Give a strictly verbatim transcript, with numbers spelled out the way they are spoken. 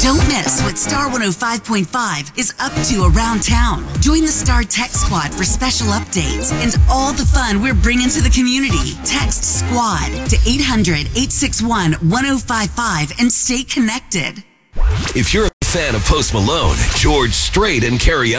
Don't miss what Star one oh five point five is up to around town. Join the Star Tech Squad for special updates and all the fun we're bringing to the community. Text SQUAD to eight hundred, eight six one, one oh five five and stay connected. If you're a fan of Post Malone, George Strait, and Carrie